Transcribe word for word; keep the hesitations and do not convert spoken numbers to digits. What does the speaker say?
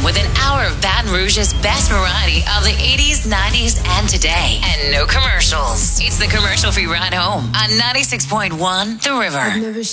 with an hour of Baton Rouge's best variety of the eighties, nineties, and today. And no commercials. It's the commercial-free ride home on ninety-six point one The River.